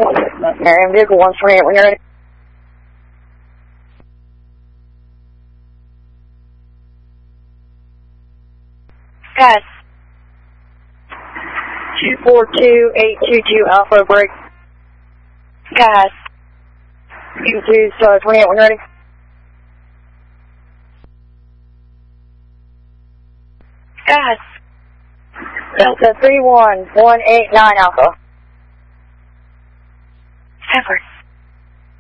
Marion Vehicle 128, when you're ready. Gas. 242822 Alpha, break. Gas. 28, when you're ready. Gas. Delta 31189 Alpha. Edward.